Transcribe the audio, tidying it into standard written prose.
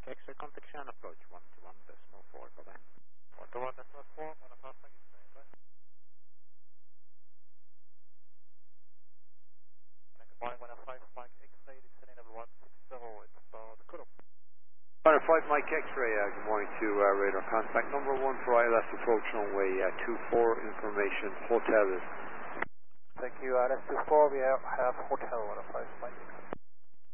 X-ray contact channel approach 121.4, bye-bye. 121.4, on a fast Mike X-ray, bye. Good morning, 105 Mike X-ray, descending level 160, it's about the cutoff. 105 Mike X-ray, good morning to radar contact number 1 for ILS approach runway 24, information hotel. Thank you, ILS 24, we have hotel 105 Mike X-ray.